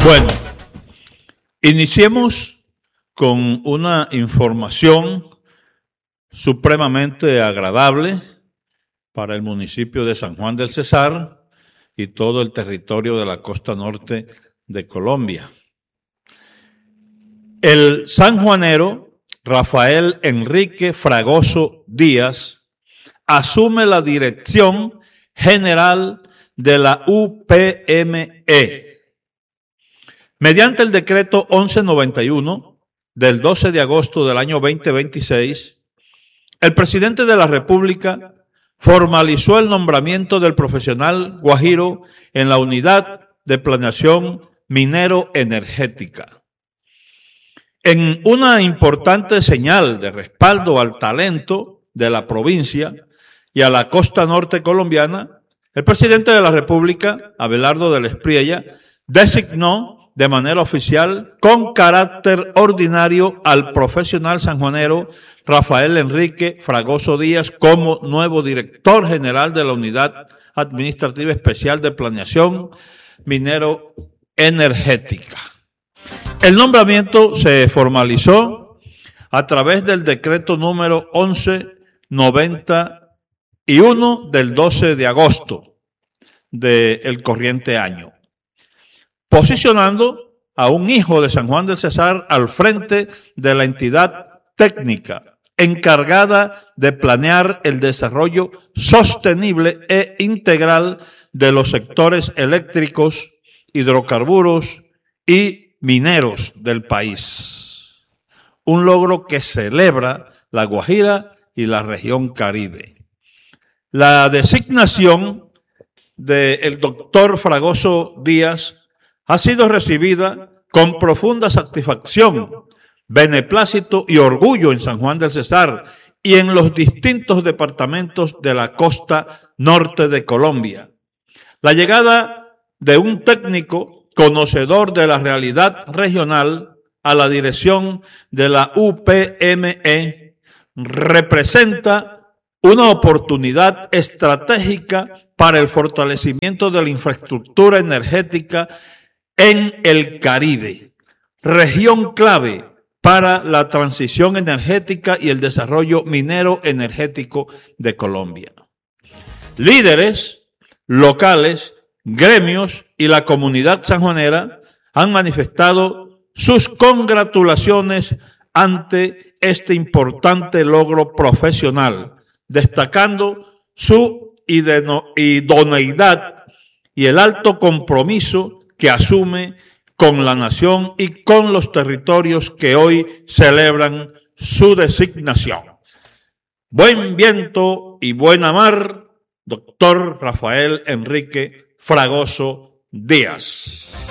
Bueno, iniciemos con una información supremamente agradable para el municipio de San Juan del Cesar y todo el territorio de la costa norte de Colombia. El sanjuanero Rafael Enrique Fragoso Díaz asume la dirección general de la UPME. Mediante el decreto 1191 del 12 de agosto del año 2026, el presidente de la República formalizó el nombramiento del profesional guajiro en la unidad de planeación minero-energética. En una importante señal de respaldo al talento de la provincia y a la costa norte colombiana, el presidente de la República, Abelardo del Espriella, designó de manera oficial, con carácter ordinario, al profesional sanjuanero Rafael Enrique Fragoso Díaz como nuevo director general de la Unidad Administrativa Especial de Planeación Minero-Energética. El nombramiento se formalizó a través del decreto número 1191 del 12 de agosto del corriente año, posicionando a un hijo de San Juan del Cesar al frente de la entidad técnica encargada de planear el desarrollo sostenible e integral de los sectores eléctricos, hidrocarburos y mineros del país. Un logro que celebra La Guajira y la región Caribe. La designación del doctor Fragoso Díaz ha sido recibida con profunda satisfacción, beneplácito y orgullo en San Juan del Cesar y en los distintos departamentos de la costa norte de Colombia. La llegada de un técnico conocedor de la realidad regional a la dirección de la UPME representa una oportunidad estratégica para el fortalecimiento de la infraestructura energética en el Caribe, región clave para la transición energética y el desarrollo minero energético de Colombia. Líderes locales, gremios y la comunidad sanjuanera han manifestado sus congratulaciones ante este importante logro profesional, destacando su idoneidad y el alto compromiso que asume con la nación y con los territorios que hoy celebran su designación. Buen viento y buena mar, doctor Rafael Enrique Fragoso Díaz.